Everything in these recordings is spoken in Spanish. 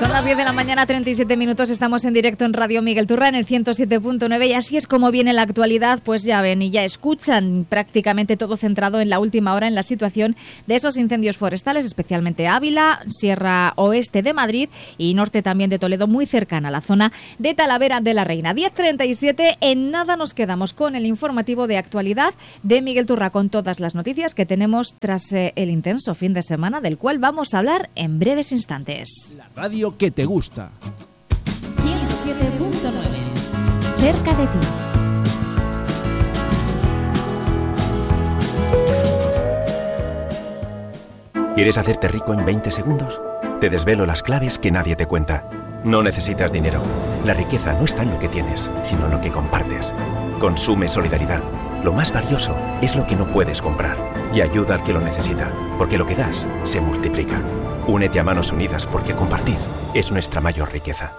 Son las 10 de la mañana, 37 minutos, estamos en directo en Radio Miguel Turra en el 107.9 y así es como viene la actualidad, pues ya ven y ya escuchan prácticamente todo centrado en la última hora en la situación de esos incendios forestales, especialmente Ávila, Sierra Oeste de Madrid y norte también de Toledo, muy cercana a la zona de Talavera de la Reina. 10:37, en nada nos quedamos con el informativo de actualidad de Miguel Turra con todas las noticias que tenemos tras el intenso fin de semana del cual vamos a hablar en breves instantes. La radio que te gusta. 107.9. Cerca de ti. ¿Quieres hacerte rico en 20 segundos? Te desvelo las claves que nadie te cuenta. No necesitas dinero. La riqueza no está en lo que tienes, sino en lo que compartes. Consume solidaridad. Lo más valioso es lo que no puedes comprar. Y ayuda al que lo necesita, porque lo que das se multiplica. Únete a Manos Unidas porque compartir es nuestra mayor riqueza.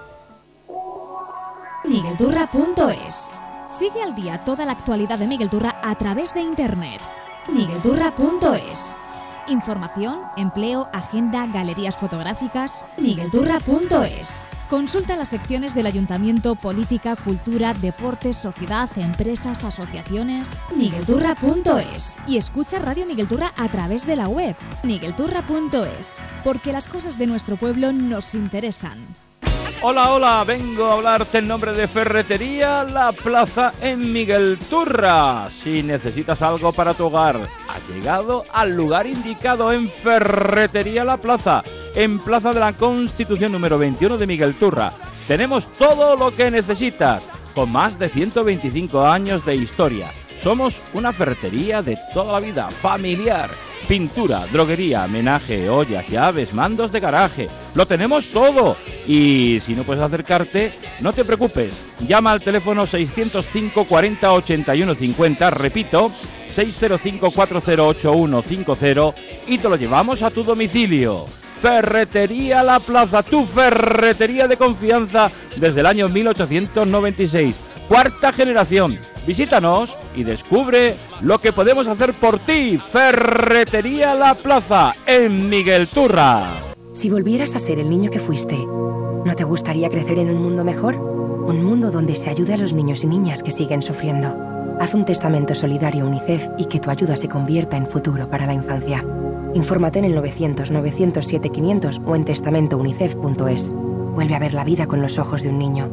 miguelturra.es. Sigue al día toda la actualidad de Miguel Turra a través de internet. miguelturra.es. Información, empleo, agenda, galerías fotográficas. miguelturra.es. Consulta las secciones del Ayuntamiento, política, cultura, deportes, sociedad, empresas, asociaciones. miguelturra.es. Y escucha Radio Miguel Turra a través de la web miguelturra.es. Porque las cosas de nuestro pueblo nos interesan. Hola, vengo a hablarte en nombre de Ferretería La Plaza en Miguel Turra. Si necesitas algo para tu hogar, has llegado al lugar indicado en Ferretería La Plaza, en Plaza de la Constitución número 21 de Miguel Turra. Tenemos todo lo que necesitas, con más de 125 años de historia. Somos una ferretería de toda la vida, familiar. Pintura, droguería, menaje, ollas, llaves, mandos de garaje. Lo tenemos todo. Y si no puedes acercarte, no te preocupes. Llama al teléfono 605 40 81 50, repito, 605 4081 50 y te lo llevamos a tu domicilio. Ferretería La Plaza, tu ferretería de confianza desde el año 1896. Cuarta generación. Visítanos y descubre lo que podemos hacer por ti. Ferretería La Plaza, en Miguel Turra. Si volvieras a ser el niño que fuiste, ¿no te gustaría crecer en un mundo mejor? Un mundo donde se ayude a los niños y niñas que siguen sufriendo. Haz un testamento solidario UNICEF y que tu ayuda se convierta en futuro para la infancia. Infórmate en el 900-907-500 o en testamentounicef.es. Vuelve a ver la vida con los ojos de un niño.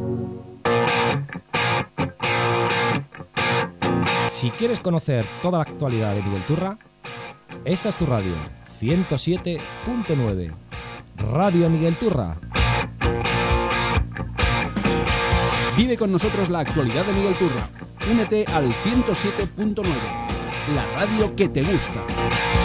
Si quieres conocer toda la actualidad de Miguel Turra, esta es tu radio, 107.9. Radio Miguel Turra. Vive con nosotros la actualidad de Miguel Turra. Únete al 107.9, la radio que te gusta.